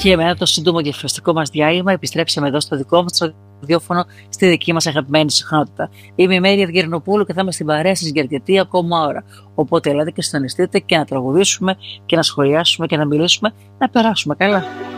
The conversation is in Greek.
Και μετά το σύντομο διαφημιστικό μας διάλειμμα, επιστρέψαμε εδώ στο δικό μας ραδιόφωνο, στη δική μας αγαπημένη συχνότητα. Είμαι η Μέρη Ευγερνοπούλου και θα είμαστε στην παρέα σας για αρκετή ακόμα ώρα. Οπότε ελάτε και συντονιστείτε και να τραγουδήσουμε και να σχολιάσουμε και να μιλήσουμε, να περάσουμε καλά.